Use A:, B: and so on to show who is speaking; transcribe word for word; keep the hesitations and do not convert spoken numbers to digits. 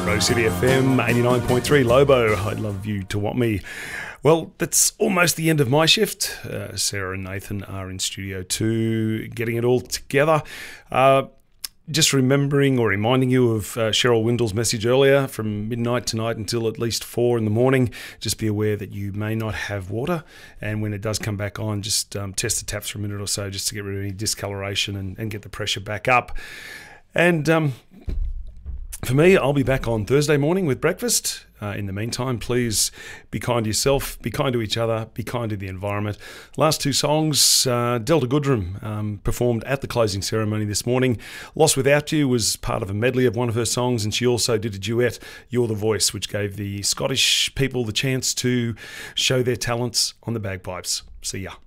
A: Rose City F M eighty-nine point three Lobo. I love you to want me. Well, that's almost the end of my shift. Uh, Sarah and Nathan are in Studio two, getting it all together. Uh, just remembering or reminding you of uh, Cheryl Windle's message earlier, from midnight tonight until at least four in the morning. Just be aware that you may not have water, and when it does come back on, just um, test the taps for a minute or so just to get rid of any discoloration and, and get the pressure back up. And um, for me, I'll be back on Thursday morning with breakfast. Uh, in the meantime, please be kind to yourself, be kind to each other, be kind to the environment. Last two songs, uh, Delta Goodrem um, performed at the closing ceremony this morning. Lost Without You was part of a medley of one of her songs, and she also did a duet, You're the Voice, which gave the Scottish people the chance to show their talents on the bagpipes. See ya.